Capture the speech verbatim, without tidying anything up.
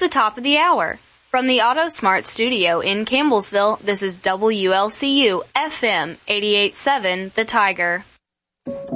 the top of the hour. From the AutoSmart studio in Campbellsville, this is W L C U F M eighty-eight point seven The Tiger.